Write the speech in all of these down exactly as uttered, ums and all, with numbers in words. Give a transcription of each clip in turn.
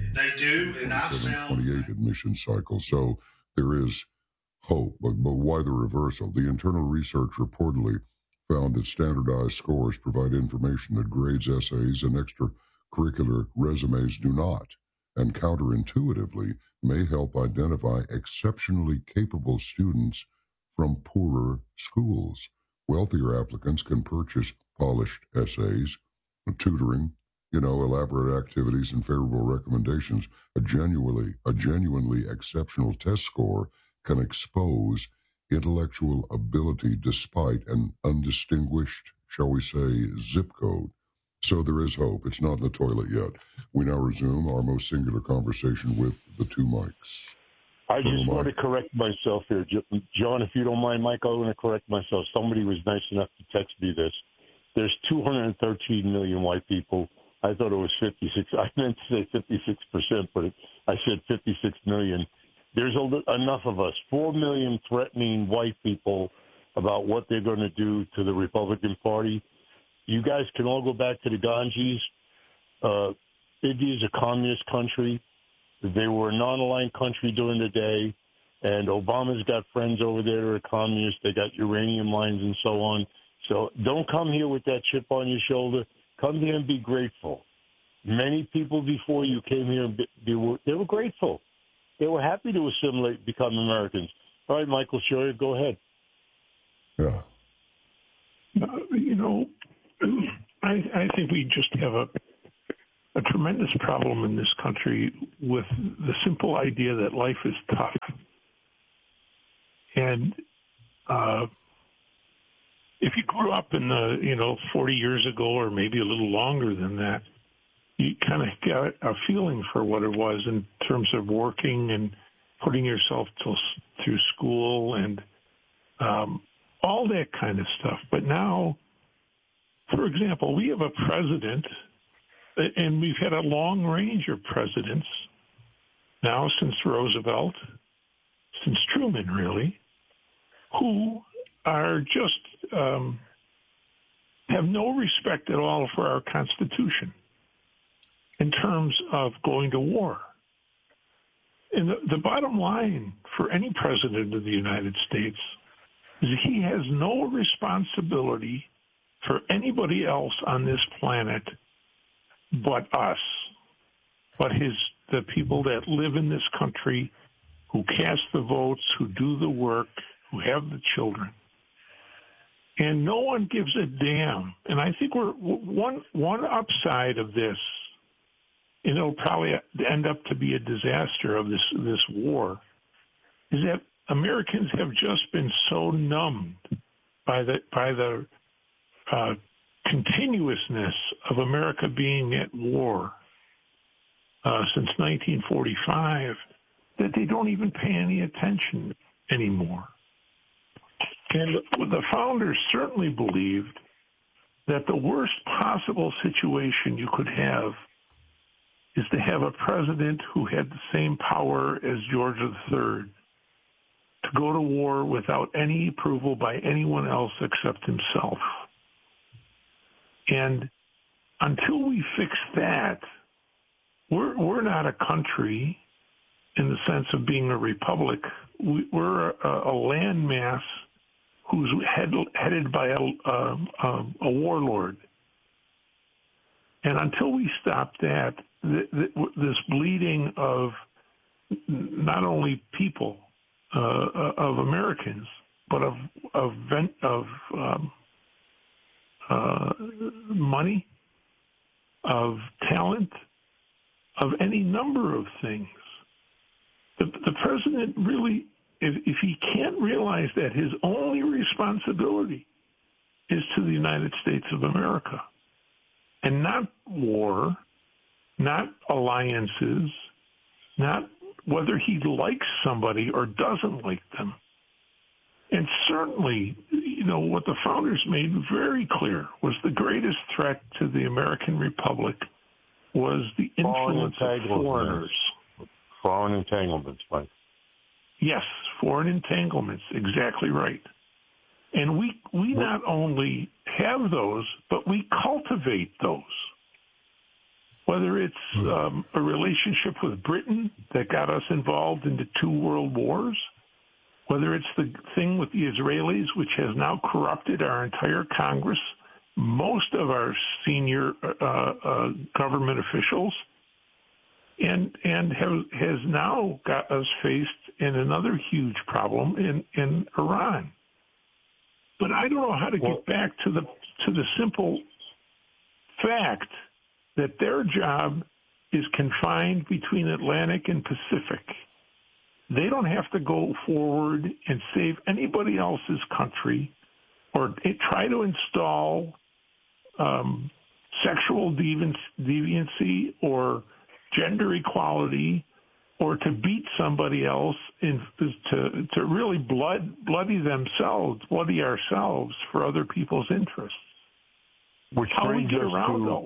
They do, and I found twenty-eight admission cycle. So there is hope, but, but why the reversal? The internal research reportedly found that standardized scores provide information that grades, essays, and extracurricular resumes do not, and counterintuitively may help identify exceptionally capable students from poorer schools. Wealthier applicants can purchase polished essays, tutoring, you know, elaborate activities and favorable recommendations. A genuinely, a genuinely exceptional test score can expose intellectual ability despite an undistinguished, shall we say, zip code. So there is hope. It's not in the toilet yet. We now resume our most singular conversation with the two mics. I just want to correct myself here. John, if you don't mind, Mike, I want to correct myself. Somebody was nice enough to text me this. There's two hundred thirteen million white people. I thought it was fifty-six. I meant to say fifty-six percent, but it, I said fifty-six million. There's a, enough of us, four million threatening white people about what they're going to do to the Republican Party. You guys can all go back to the Ganges. Uh, India is a communist country. They were a non-aligned country during the day, and Obama's got friends over there who are communists. They got uranium mines and so on. So don't come here with that chip on your shoulder. Come here and be grateful. Many people before you came here and be, they, were, they were grateful. They were happy to assimilate, become Americans. All right, Michael Scheuer, go ahead. Yeah. Uh, you know, I, I think we just have a, a tremendous problem in this country with the simple idea that life is tough. And uh, if you grew up in the, you know, forty years ago or maybe a little longer than that, you kind of got a feeling for what it was in terms of working and putting yourself to, through school and um, all that kind of stuff. But now, for example, we have a president, and we've had a long range of presidents now since Roosevelt, since Truman, really, who are just um, have no respect at all for our Constitution in terms of going to war. And the, the bottom line for any president of the United States is he has no responsibility for anybody else on this planet but us, but his the people that live in this country, who cast the votes, who do the work, who have the children. And no one gives a damn. And I think we're one one upside of this, and it'll probably end up to be a disaster of this this war, is that Americans have just been so numbed by the by the uh, continuousness of America being at war uh, since nineteen forty-five that they don't even pay any attention anymore. And the founders certainly believed that the worst possible situation you could have is to have a president who had the same power as George the Third, to go to war without any approval by anyone else except himself. And until we fix that, we're, we're not a country in the sense of being a republic. We, we're a, a landmass who's head, headed by a, a, a warlord. And until we stop that, th- th- this bleeding of not only people, uh, of Americans, but of of, of um, uh, money, of talent, of any number of things. The, the president really, if, if he can't realize that his only responsibility is to the United States of America, and not war, not alliances, not whether he likes somebody or doesn't like them. And certainly, you know, what the founders made very clear was the greatest threat to the American Republic was the influence of foreigners. Foreign entanglements, Mike. Yes, foreign entanglements, exactly right. And we we not only have those, but we cultivate those. whether it's um, a relationship with Britain that got us involved into two world wars, whether it's the thing with the Israelis, which has now corrupted our entire Congress, most of our senior uh, uh, government officials, and and have, has now got us faced in another huge problem in, in Iran. But I don't know how to Well, get back to the to the simple fact that their job is confined between Atlantic and Pacific. They don't have to go forward and save anybody else's country or try to install um, sexual deviancy, deviancy or gender equality, or to beat somebody else, in, to to really blood bloody themselves, bloody ourselves for other people's interests. Which How we brings get us around to, though?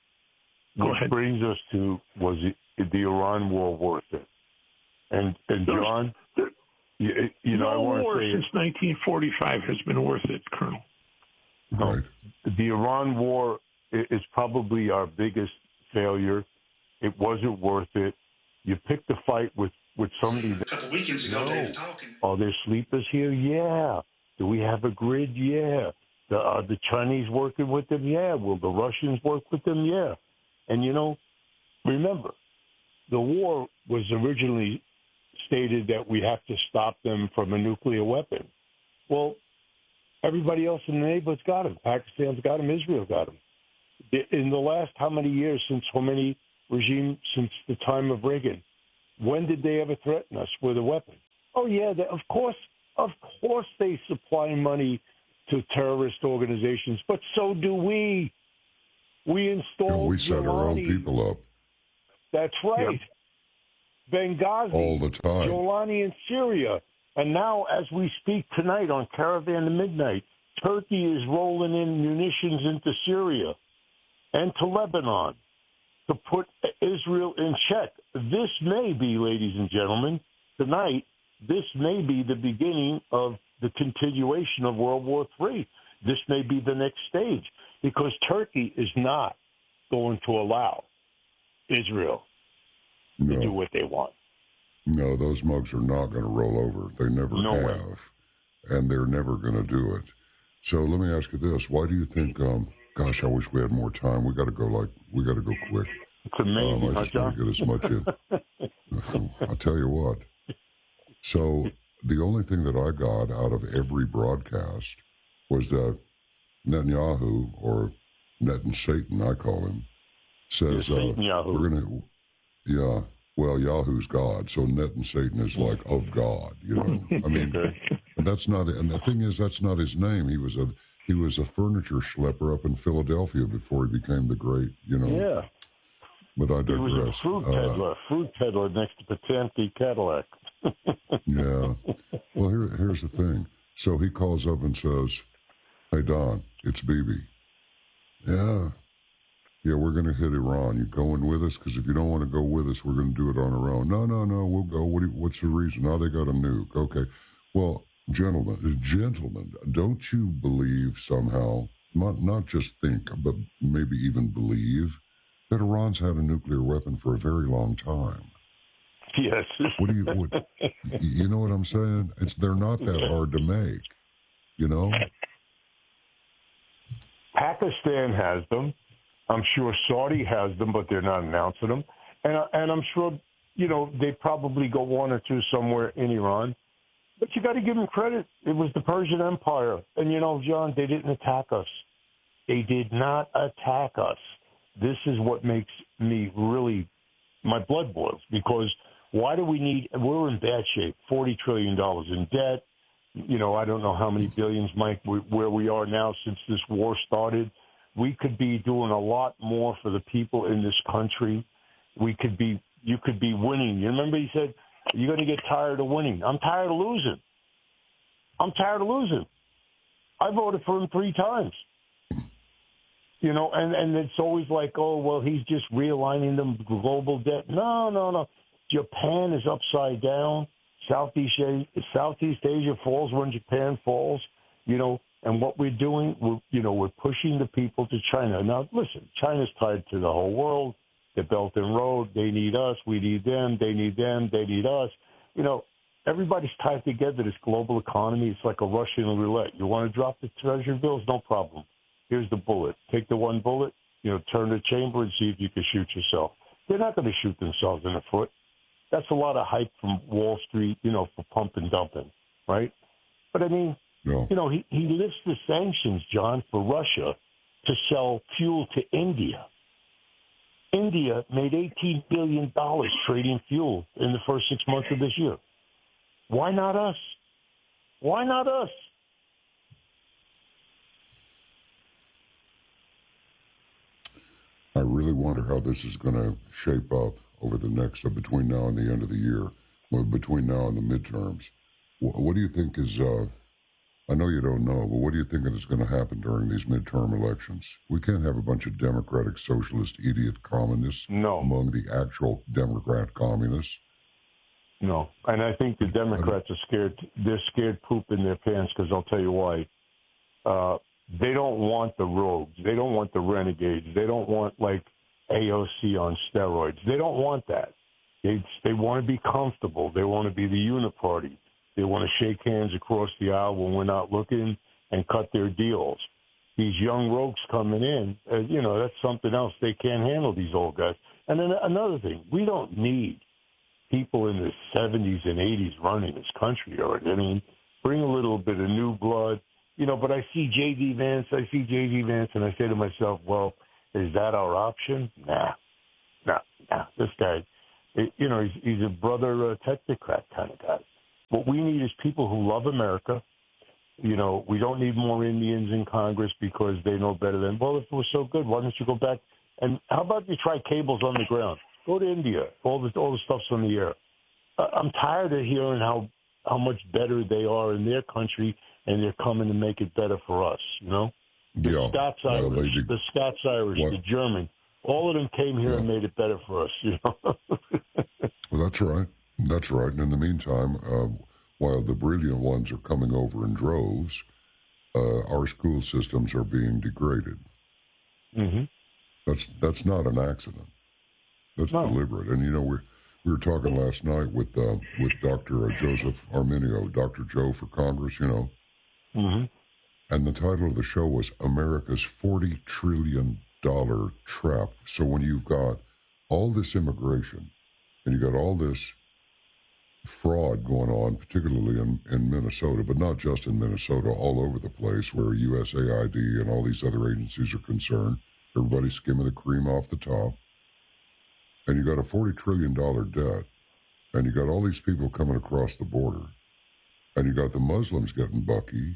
Go which ahead. brings us to, was it, the Iran war worth it? And and There's- John, you, you know, no I want war to say since nineteen forty-five has been worth it, Colonel. Right. the Iran war i- is probably our biggest failure. It wasn't worth it. You picked a fight with, with somebody A that, couple weekends ago, No. they were talking. are there sleepers here? Yeah. Do we have a grid? Yeah. The, are the Chinese working with them? Yeah. Will the Russians work with them? Yeah. And, you know, remember, the war was originally stated that we have to stop them from a nuclear weapon. Well, everybody else in the neighborhood's got them. Pakistan's got them. Israel got them. In the last how many years, since how many regimes, since the time of Reagan, when did they ever threaten us with a weapon? Oh, yeah, they, of course, of course they supply money to terrorist organizations, but so do we. We And installed we set our own Giuliani. people up That's right. Benghazi, all the time. Giuliani in Syria. And now, as we speak tonight on Caravan to Midnight, Turkey is rolling in munitions into Syria and to Lebanon to put Israel in check. This may be, ladies and gentlemen, tonight, this may be the beginning of the continuation of World War Three. This may be the next stage, because Turkey is not going to allow Israel to do No, what they want. no, those mugs are not going to roll over. They never No way. have, and they're never going to do it. So let me ask you this: why do you think? Um, gosh, I wish we had more time. We got to go like we got to go quick. It's amazing, Um, I huh, just want John? to get as much in. I'll tell you what. So the only thing that I got out of every broadcast was that Netanyahu, or Net and Satan, I call him, says Yeah, uh, Satan Yahoo. we're gonna. Yeah, well, Yahoo's God, so Net and Satan is like of God. You know, I mean, and that's not. And the thing is, that's not his name. He was a he was a furniture schlepper up in Philadelphia before he became the great. You know. Yeah. But I He was digress. a fruit Uh, peddler, fruit peddler next to Potemkin Cadillac. Yeah. Well, here, here's the thing. So he calls up and says, "Hey, Don, it's Bibi. Yeah. Yeah, we're going to hit Iran. You going with us? Because if you don't want to go with us, we're going to do it on our own." No, no, no, we'll go. What do you, what's the reason? Oh, they got a nuke. Okay. Well, gentlemen, gentlemen, don't you believe somehow, not, not just think, but maybe even believe, that Iran's had a nuclear weapon for a very long time? Yes. What do you, what, you know what I'm saying? It's they're not that hard to make, you know. Pakistan has them. I'm sure Saudi has them, but they're not announcing them. And and I'm sure, you know, they probably go one or two somewhere in Iran. But you got to give them credit. It was the Persian Empire. And, you know, John, they didn't attack us. They did not attack us. This is what makes me really, my blood boils, because why do we need, we're in bad shape, forty trillion dollars in debt. You know, I don't know how many billions, Mike, where we are now since this war started. We could be doing a lot more for the people in this country. We could be, you could be winning. You remember he said, you're going to get tired of winning. I'm tired of losing. I'm tired of losing. I voted for him three times. You know, and, and it's always like, oh, well, he's just realigning the global debt. No, no, no. Japan is upside down. Southeast Asia, Southeast Asia falls when Japan falls, you know, and what we're doing, we're, you know, we're pushing the people to China. Now, listen, China's tied to the whole world. the Belt and Road. They need us. We need them. They need them. They need us. You know, everybody's tied together. This global economy, it's like a Russian roulette. You want to drop the treasury bills? No problem. Here's the bullet. Take the one bullet, you know, turn the chamber and see if you can shoot yourself. They're not going to shoot themselves in the foot. That's a lot of hype from Wall Street, you know, for pump and dumping, right? But, I mean, no. you know, he, he lifts the sanctions, John, for Russia to sell fuel to India. India made eighteen billion dollars trading fuel in the first six months of this year. Why not us? Why not us? I really wonder how this is going to shape up over the next, uh, between now and the end of the year, well, between now and the midterms. What, what do you think is, uh, I know you don't know, but what do you think is going to happen during these midterm elections? We can't have a bunch of Democratic socialist idiot communists no. among the actual Democrat communists. No, and I think the Democrats are scared. They're scared poop in their pants because I'll tell you why. Uh, they don't want the rogues. They don't want the renegades. They don't want, like, A O C on steroids. They don't want that. They, they want to be comfortable. They want to be the uniparty. They want to shake hands across the aisle when we're not looking and cut their deals. These young rogues coming in, uh, you know, that's something else. They can't handle these old guys. And then another thing, we don't need people in the seventies and eighties running this country. Or I mean, bring a little bit of new blood, you know. But I see J D Vance, I see J D Vance, and I say to myself, well, is that our option? Nah, nah, nah. This guy, you know, he's, he's a brother uh, technocrat kind of guy. What we need is people who love America. You know, we don't need more Indians in Congress because they know better than, well, if it was so good, why don't you go back? And how about you try cables on the ground? Go to India. All the all the stuff's on the air. I'm tired of hearing how how much better they are in their country, and they're coming to make it better for us. You know, the yeah, Scots Irish, well, the Scots Irish, what? the German, all of them came here yeah. and made it better for us. You know. Well, that's right. That's right. And in the meantime, uh, while the brilliant ones are coming over in droves, uh, our school systems are being degraded. Mm-hmm. That's that's not an accident. That's no. deliberate. And, you know, we we were talking last night with uh, with Doctor Joseph Arminio, Doctor Joe for Congress, you know. Mm-hmm. And the title of the show was America's forty trillion dollars Trap. So when you've got all this immigration and you got all this fraud going on, particularly in, in Minnesota, but not just in Minnesota, all over the place where U S A I D and all these other agencies are concerned, everybody's skimming the cream off the top. And you got a forty trillion dollars debt, and you got all these people coming across the border, and you got the Muslims getting bucky.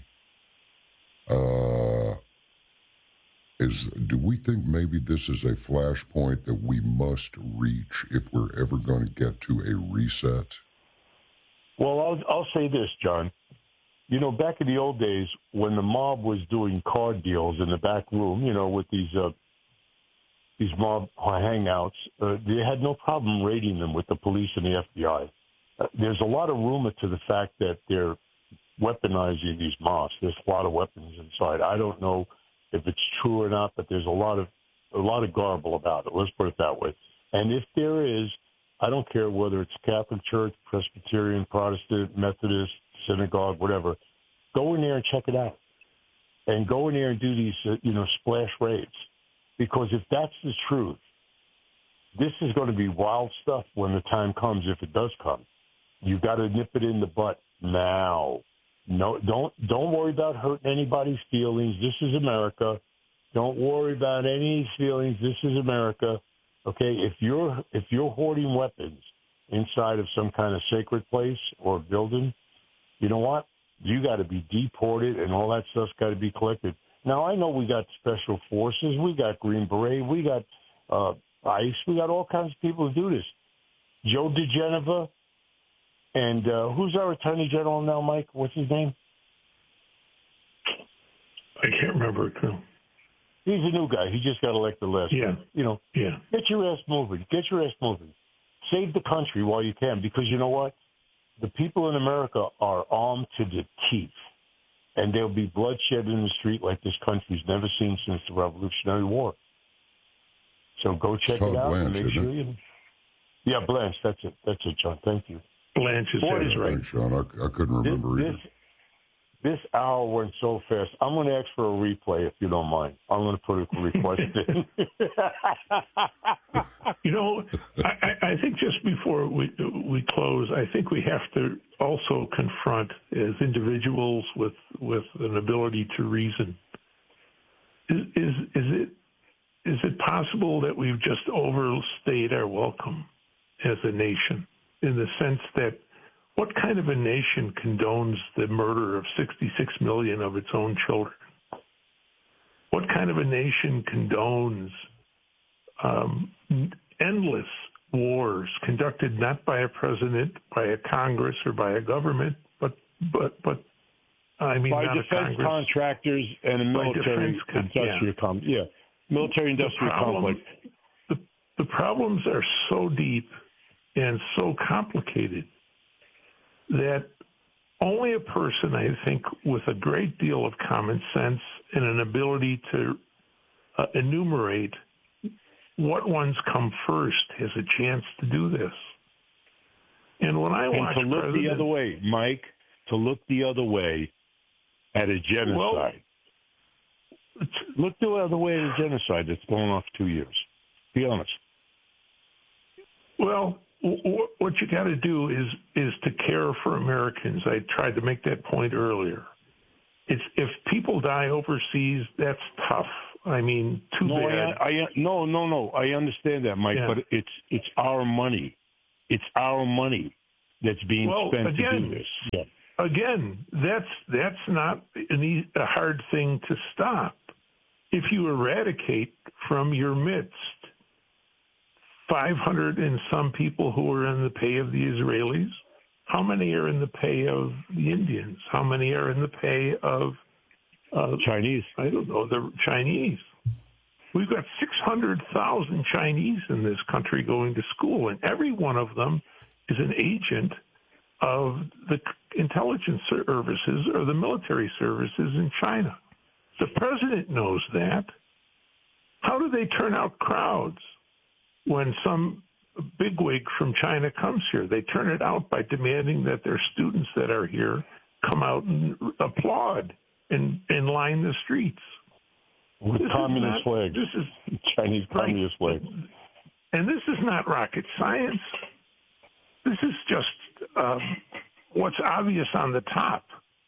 Uh, is do we think maybe this is a flashpoint that we must reach if we're ever going to get to a reset? Well, I'll, I'll say this, John. You know, back in the old days when the mob was doing card deals in the back room, you know, with these uh, these mob hangouts, uh, they had no problem raiding them with the police and the F B I. Uh, there's a lot of rumor to the fact that they're weaponizing these mosques. There's a lot of weapons inside. I don't know if it's true or not, but there's a lot of a lot of garble about it. Let's put it that way. And if there is, I don't care whether it's Catholic Church, Presbyterian, Protestant, Methodist, synagogue, whatever. Go in there and check it out, and go in there and do these, uh, you know, splash raids. Because if that's the truth, this is going to be wild stuff when the time comes, if it does come. You've got to nip it in the butt now. No, don't don't worry about hurting anybody's feelings. This is America. Don't worry about any feelings. This is America. Okay, if you're if you're hoarding weapons inside of some kind of sacred place or building, you know what? You got to be deported, and all that stuff's got to be collected. Now, I know we got special forces, we got Green Beret, we got uh, ICE, we got all kinds of people who do this. Joe DeGeneva, and uh, who's our Attorney General now, Mike? What's his name? I can't remember. He's a new guy. He just got elected last yeah. week. You know, yeah. Get your ass moving. Get your ass moving. Save the country while you can, because you know what? The people in America are armed to the teeth. And there'll be bloodshed in the street like this country's never seen since the Revolutionary War. So go check Todd it out Blanche, and make isn't sure it? you. Yeah, Blanche. That's it. That's it, John. Thank you. Blanche is Boy, that's right. Thanks, Sean. I, I couldn't This, remember either. this this hour went so fast. I'm going to ask for a replay if you don't mind. I'm going to put a request in. You know, I, I think just before we we close, I think we have to also confront as individuals with with an ability to reason. Is is, is it is it possible that we've just overstayed our welcome as a nation, in the sense that what kind of a nation condones the murder of sixty-six million of its own children? What kind of a nation condones um, endless wars conducted not by a president, by a Congress, or by a government, but but but I mean by not defense a Congress, contractors and a military defense con- industrial yeah. com- yeah, military industrial the problem, complex. The, the problems are so deep and so complicated that only a person, I think, with a great deal of common sense and an ability to uh, enumerate what ones come first has a chance to do this. And when I watch and to look President, the other way, Mike, to look the other way at a genocide. Well, look the other way at a genocide that's going on for two years. Be honest. Well, w- what you got to do is is to care for Americans. I tried to make that point earlier. It's if people die overseas, that's tough. I mean, too no, bad. I, I, no, no, no. I understand that, Mike, Yeah. but it's it's our money. It's our money that's being well, spent again, to do this. Yeah. Again, that's that's not an e- a hard thing to stop. If you eradicate from your midst five hundred and some people who are in the pay of the Israelis, how many are in the pay of the Indians? How many are in the pay of uh, Chinese? I don't know, the Chinese. We've got six hundred thousand Chinese in this country going to school, and every one of them is an agent of the intelligence services or the military services in China. The president knows that. How do they turn out crowds when some bigwig from China comes here? They turn it out by demanding that their students that are here come out and applaud and, and line the streets. With This communist is not, flags. This is Chinese right. communist flags. And this is not rocket science. This is just uh, what's obvious on the top.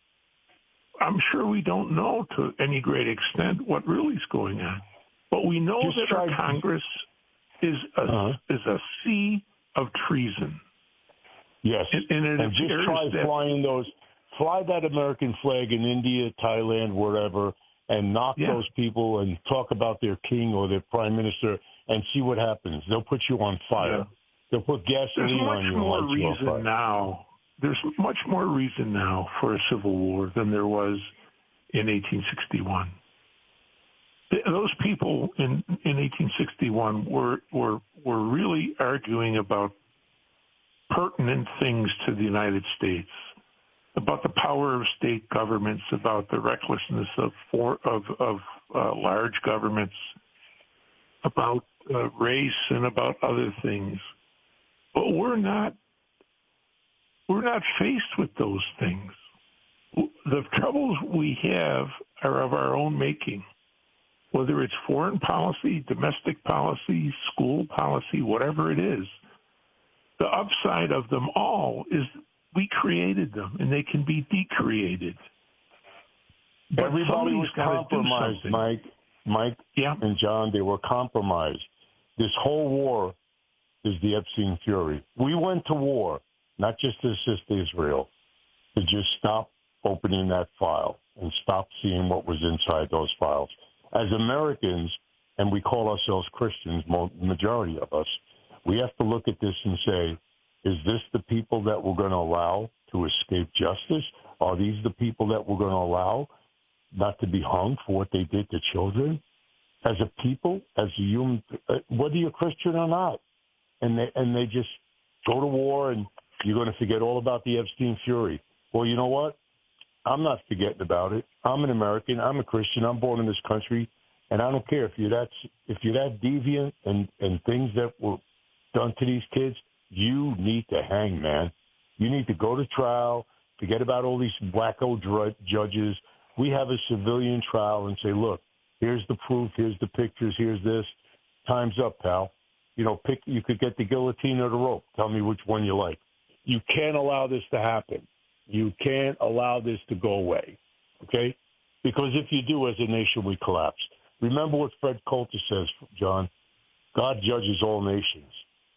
I'm sure we don't know to any great extent what really is going on. But we know Just that our try- Congress is a, Uh-huh. is a sea of treason. Yes. And, and it And just appears try that flying those, fly that American flag in India, Thailand, wherever, and knock Yeah. those people and talk about their king or their prime minister and see what happens. They'll put you on fire. Yeah. They'll put there's gasoline much on you more and light you on reason fire. now. There's much more reason now for a civil war than there was in eighteen sixty-one. Th- Those people in, in eighteen sixty-one were, were were really arguing about pertinent things to the United States, about the power of state governments, about the recklessness of for, of, of uh, large governments, about uh, race, and about other things. But we're not we're not faced with those things. The troubles we have are of our own making, whether it's foreign policy, domestic policy, school policy, whatever it is. The upside of them all is we created them, and they can be decreated. But Everybody somebody's was gotta do compromised, something. Mike. Mike Yeah. and John, they were compromised. This whole war is the Epstein Fury. We went to war, not just to assist Israel, to just stop opening that file and stop seeing what was inside those files. As Americans, and we call ourselves Christians, mo- majority of us, we have to look at this and say, is this the people that we're going to allow to escape justice? Are these the people that we're going to allow not to be hung for what they did to children? As a people, as a human, uh, whether you're Christian or not, and they and they just go to war, and you're going to forget all about the Epstein Fury. Well, you know what? I'm not forgetting about it. I'm an American. I'm a Christian. I'm born in this country. And I don't care if you're that if you're that deviant and, and things that were done to these kids, you need to hang, man. You need to go to trial, forget about all these wacko dr- judges. We have a civilian trial and say, look, here's the proof, here's the pictures, here's this. Time's up, pal. You know, pick. You could get the guillotine or the rope. Tell me which one you like. You can't allow this to happen. You can't allow this to go away, okay? Because if you do, as a nation, we collapse. Remember what Fred Coulter says, John. God judges all nations.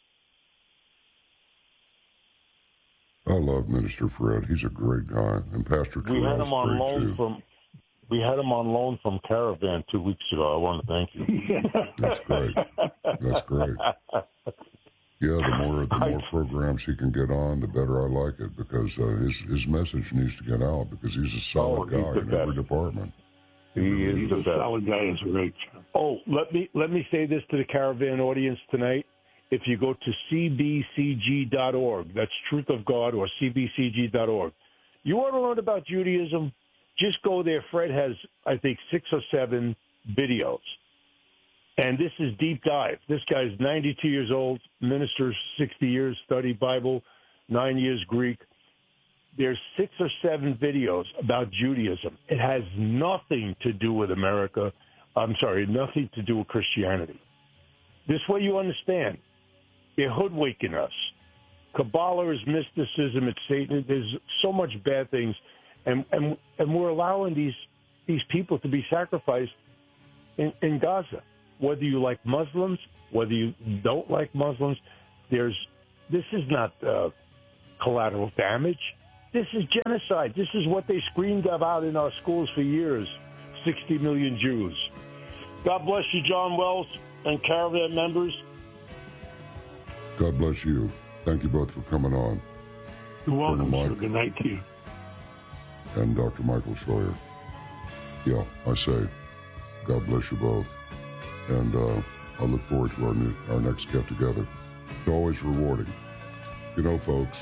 I love Minister Fred. He's a great guy, and Pastor We had Terrell's him on great loan too. from. We had him on loan from Caravan two weeks ago. I want to thank you. That's great. That's great. Yeah, the more the more programs he can get on, the better I like it, because uh, his his message needs to get out, because he's a solid Oh, he's guy the in best. every department. He is He's the a best. solid guy. Is right. Oh, let me let me say this to the Caravan audience tonight. If you go to C B C G dot org, that's Truth of God, or C B C G dot org, you want to learn about Judaism, just go there. Fred has, I think, six or seven videos. And this is deep dive. This guy's ninety-two years old, minister, sixty years, studied Bible, nine years Greek. There's six or seven videos about Judaism. It has nothing to do with America. I'm sorry, nothing to do with Christianity. This way you understand. They're hoodwinking us. Kabbalah is mysticism. It's Satan. There's so much bad things. And, and, and we're allowing these, these people to be sacrificed in, in Gaza. Whether you like Muslims, whether you don't like Muslims, there's this is not uh, collateral damage. This is genocide. This is what they screamed about in our schools for years. sixty million Jews. God bless you, John Wells and Caravan members. God bless you. Thank you both for coming on. You're welcome, Colonel sir. Mike. Good night to you. And Doctor Michael Schroyer. Yeah, I say, God bless you both. And uh, I look forward to our new, our next get-together. It's always rewarding. You know, folks,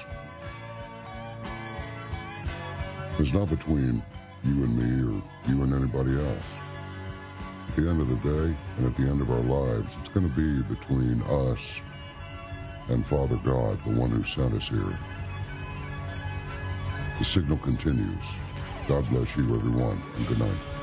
it's not between you and me or you and anybody else. At the end of the day, and at the end of our lives, it's going to be between us and Father God, the one who sent us here. The signal continues. God bless you, everyone, and good night.